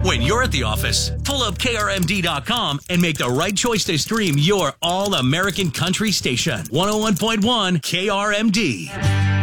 When you're at the office, pull up KRMD.com and make the right choice to stream your all-American country station. 101.1 KRMD.